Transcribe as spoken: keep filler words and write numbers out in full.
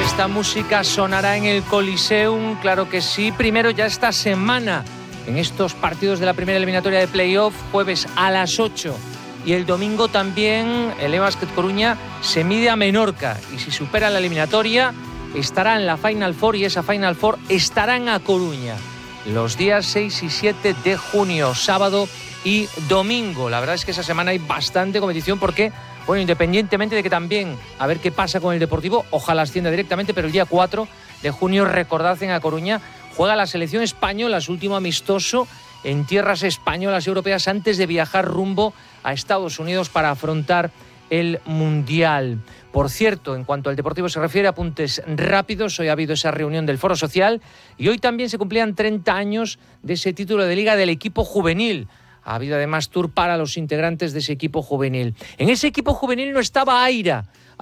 Esta música sonará en el Coliseum, claro que sí. Primero ya esta semana, en estos partidos de la primera eliminatoria de playoff, jueves a las ocho. Y el domingo también el E Básquet Coruña se mide a Menorca. Y si supera la eliminatoria, estará en la Final Four y esa Final Four estará en A Coruña. Los días seis y siete de junio, sábado y domingo. La verdad es que esa semana hay bastante competición porque, bueno, independientemente de que también a ver qué pasa con el Deportivo, ojalá ascienda directamente, pero el día cuatro de junio, recordad, en A Coruña juega la selección española, su último amistoso en tierras españolas y europeas antes de viajar rumbo a Estados Unidos para afrontar el Mundial. Por cierto, en cuanto al Deportivo se refiere, apuntes rápidos. Hoy ha habido esa reunión del Foro Social y hoy también se cumplían treinta años de ese título de Liga del equipo juvenil. Ha habido además tour para los integrantes de ese equipo juvenil. En ese equipo juvenil no estaba Aira.